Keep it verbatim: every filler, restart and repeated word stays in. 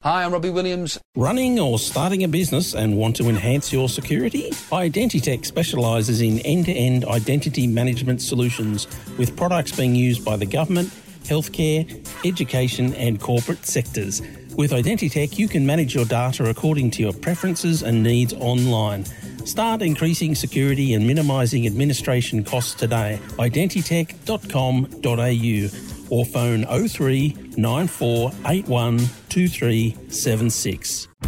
Hi, I'm Robbie Williams. Running or starting a business and want to enhance your security? Identitech specialises in end-to-end identity management solutions with products being used by the government, healthcare, education and corporate sectors. With Identitech, you can manage your data according to your preferences and needs online. Start increasing security and minimising administration costs today. identitech dot com dot a u or phone oh three nine four eight one two three seven six.